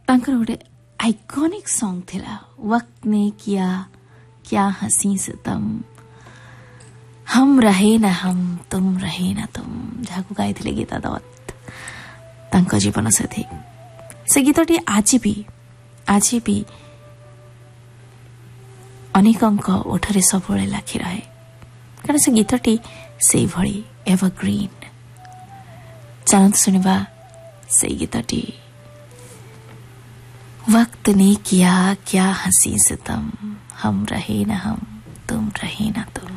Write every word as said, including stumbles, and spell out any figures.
तांकर गोटे iconic song थिला वक्त ने किया क्या हसी सितम हम रहे न हम तुम रहे न तुम जहाँ गाई गीता दत्त तांको जीवन साथी से गीतटी आज भी आज भी अनेकंक ओठरे सबुले लाखि रहे कारण से गीतटी से भली एवरग्रीन। चलते सुनिबा से गीतटी वक्त ने किया क्या हंसी सितम हम रहे न हम तुम रहे न तुम।